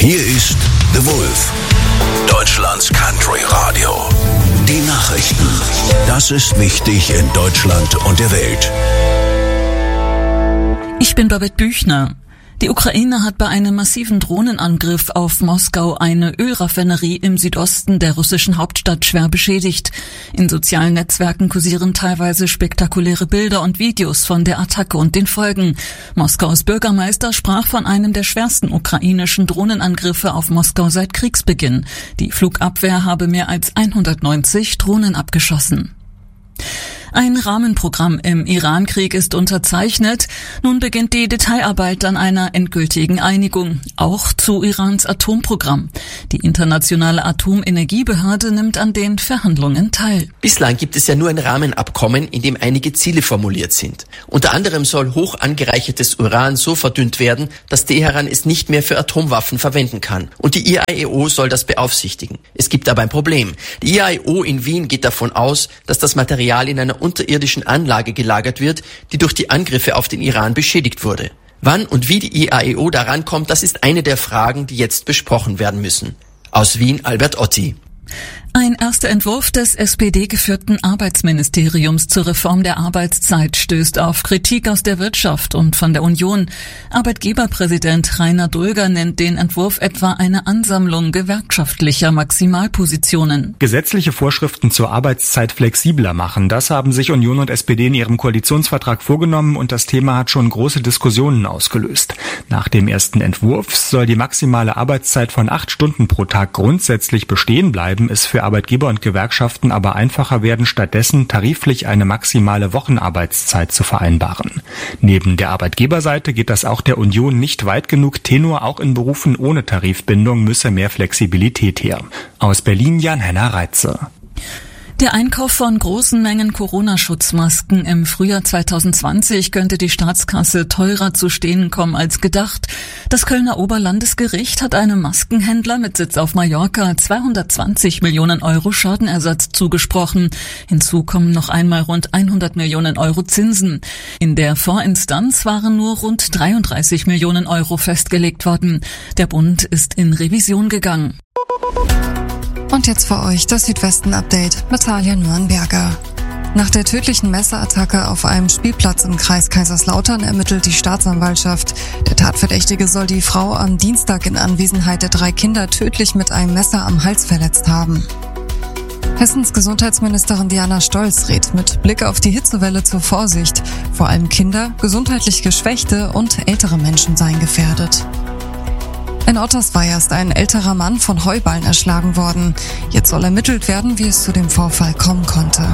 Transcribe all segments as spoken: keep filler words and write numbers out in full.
Hier ist The Wolf, Deutschlands Country Radio. Die Nachrichten. Das ist wichtig in Deutschland und der Welt. Ich bin Babette Büchner. Die Ukraine hat bei einem massiven Drohnenangriff auf Moskau eine Ölraffinerie im Südosten der russischen Hauptstadt schwer beschädigt. In sozialen Netzwerken kursieren teilweise spektakuläre Bilder und Videos von der Attacke und den Folgen. Moskaus Bürgermeister sprach von einem der schwersten ukrainischen Drohnenangriffe auf Moskau seit Kriegsbeginn. Die Flugabwehr habe mehr als hundertneunzig Drohnen abgeschossen. Ein Rahmenprogramm im Iran-Krieg ist unterzeichnet. Nun beginnt die Detailarbeit an einer endgültigen Einigung, auch zu Irans Atomprogramm. Die internationale Atomenergiebehörde nimmt an den Verhandlungen teil. Bislang gibt es ja nur ein Rahmenabkommen, in dem einige Ziele formuliert sind. Unter anderem soll hoch angereichertes Uran so verdünnt werden, dass Teheran es nicht mehr für Atomwaffen verwenden kann. Und die I A E O soll das beaufsichtigen. Es gibt aber ein Problem. Die I A E O in Wien geht davon aus, dass das Material in einer unterirdischen Anlage gelagert wird, die durch die Angriffe auf den Iran beschädigt wurde. Wann und wie die I A E O daran kommt, das ist eine der Fragen, die jetzt besprochen werden müssen. Aus Wien, Albert Otti. Ein erster Entwurf des S P D-geführten Arbeitsministeriums zur Reform der Arbeitszeit stößt auf Kritik aus der Wirtschaft und von der Union. Arbeitgeberpräsident Rainer Dulger nennt den Entwurf etwa eine Ansammlung gewerkschaftlicher Maximalpositionen. Gesetzliche Vorschriften zur Arbeitszeit flexibler machen, das haben sich Union und S P D in ihrem Koalitionsvertrag vorgenommen und das Thema hat schon große Diskussionen ausgelöst. Nach dem ersten Entwurf soll die maximale Arbeitszeit von acht Stunden pro Tag grundsätzlich bestehen bleiben, ist für Arbeitgeber und Gewerkschaften aber einfacher werden, stattdessen tariflich eine maximale Wochenarbeitszeit zu vereinbaren. Neben der Arbeitgeberseite geht das auch der Union nicht weit genug. Tenor, auch in Berufen ohne Tarifbindung müsse mehr Flexibilität her. Aus Berlin Jan-Henner Reitze. Der Einkauf von großen Mengen Corona-Schutzmasken im Frühjahr zweitausendzwanzig könnte die Staatskasse teurer zu stehen kommen als gedacht. Das Kölner Oberlandesgericht hat einem Maskenhändler mit Sitz auf Mallorca zweihundertzwanzig Millionen Euro Schadenersatz zugesprochen. Hinzu kommen noch einmal rund hundert Millionen Euro Zinsen. In der Vorinstanz waren nur rund dreiunddreißig Millionen Euro festgelegt worden. Der Bund ist in Revision gegangen. Und jetzt für euch das Südwesten-Update mit Talia Nürnberger. Nach der tödlichen Messerattacke auf einem Spielplatz im Kreis Kaiserslautern ermittelt die Staatsanwaltschaft. Der Tatverdächtige soll die Frau am Dienstag in Anwesenheit der drei Kinder tödlich mit einem Messer am Hals verletzt haben. Hessens Gesundheitsministerin Diana Stolz rät mit Blick auf die Hitzewelle zur Vorsicht. Vor allem Kinder, gesundheitlich Geschwächte und ältere Menschen seien gefährdet. In Ottersweier ist ein älterer Mann von Heuballen erschlagen worden. Jetzt soll ermittelt werden, wie es zu dem Vorfall kommen konnte.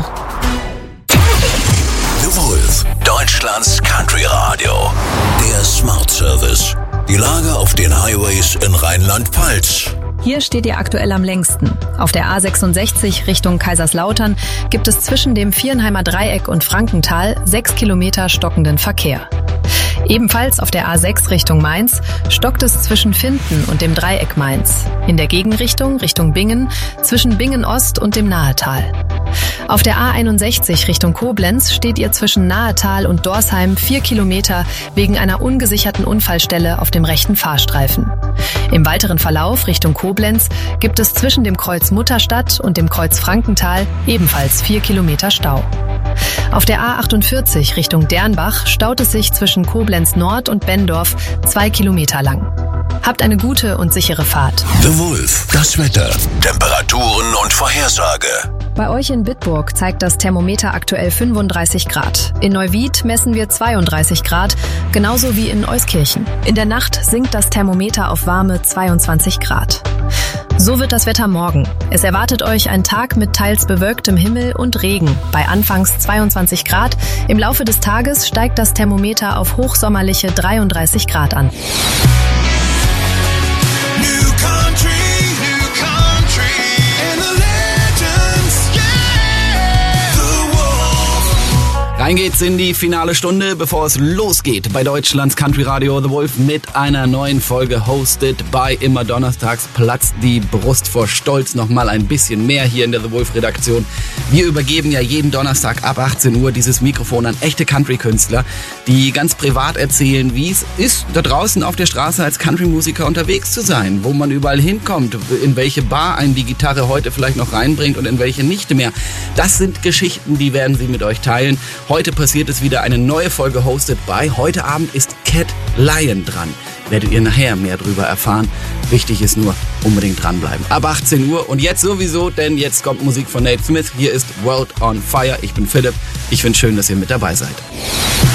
The Wolf, Deutschlands Country Radio. Der Smart Service. Die Lage auf den Highways in Rheinland-Pfalz. Hier steht ihr aktuell am längsten. Auf der A sechsundsechzig Richtung Kaiserslautern gibt es zwischen dem Vierenheimer Dreieck und Frankenthal sechs Kilometer stockenden Verkehr. Ebenfalls auf der A sechs Richtung Mainz stockt es zwischen Finden und dem Dreieck Mainz. In der Gegenrichtung Richtung Bingen zwischen Bingen Ost und dem Nahetal. Auf der A einundsechzig Richtung Koblenz steht ihr zwischen Nahetal und Dorsheim vier Kilometer wegen einer ungesicherten Unfallstelle auf dem rechten Fahrstreifen. Im weiteren Verlauf Richtung Koblenz gibt es zwischen dem Kreuz Mutterstadt und dem Kreuz Frankenthal ebenfalls vier Kilometer Stau. Auf der A achtundvierzig Richtung Dernbach staut es sich zwischen Koblenz Nord und Benndorf zwei Kilometer lang. Habt eine gute und sichere Fahrt. The Wolf, das Wetter, Temperaturen und Vorhersage. Bei euch in Bitburg zeigt das Thermometer aktuell fünfunddreißig Grad. In Neuwied messen wir zweiunddreißig Grad, genauso wie in Euskirchen. In der Nacht sinkt das Thermometer auf warme zweiundzwanzig Grad. So wird das Wetter morgen. Es erwartet euch ein Tag mit teils bewölktem Himmel und Regen. Bei anfangs zweiundzwanzig Grad. Im Laufe des Tages steigt das Thermometer auf hochsommerliche dreiunddreißig Grad an. Rein geht's in die finale Stunde, bevor es losgeht bei Deutschlands Country Radio The Wolf mit einer neuen Folge hosted by immer donnerstags. Platzt die Brust vor Stolz nochmal ein bisschen mehr hier in der The Wolf Redaktion. Wir übergeben ja jeden Donnerstag ab achtzehn Uhr dieses Mikrofon an echte Country-Künstler, die ganz privat erzählen, wie es ist, da draußen auf der Straße als Country-Musiker unterwegs zu sein, wo man überall hinkommt, in welche Bar einen die Gitarre heute vielleicht noch reinbringt und in welche nicht mehr. Das sind Geschichten, die werden sie mit euch teilen. Heute passiert es wieder, eine neue Folge hosted by. Heute Abend ist Cat Lion dran. Werdet ihr nachher mehr drüber erfahren. Wichtig ist nur, unbedingt dranbleiben. Ab achtzehn Uhr und jetzt sowieso, denn jetzt kommt Musik von Nate Smith. Hier ist World on Fire. Ich bin Philipp. Ich finde schön, dass ihr mit dabei seid.